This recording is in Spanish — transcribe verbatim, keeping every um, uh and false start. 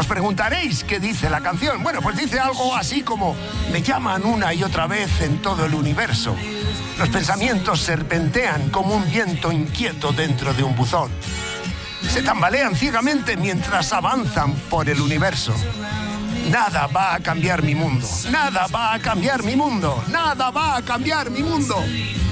Os preguntaréis qué dice la canción. Bueno, pues dice algo así como: me llaman una y otra vez en todo el universo. Los pensamientos serpentean como un viento inquieto dentro de un buzón. Se tambalean ciegamente mientras avanzan por el universo. Nada va a cambiar mi mundo. Nada va a cambiar mi mundo. Nada va a cambiar mi mundo.